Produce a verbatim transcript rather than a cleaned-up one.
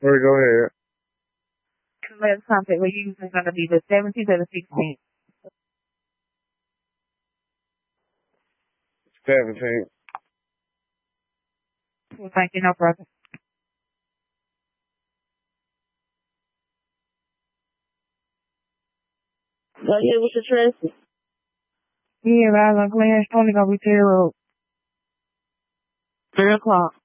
Or go ahead. The last contact we're using is going to be the seventeenth or the sixteenth. seventeenth. Well, thank you, no problem. Go ahead with your address. Yeah, but I was on Clarence twenty gonna be zero. Three o'clock.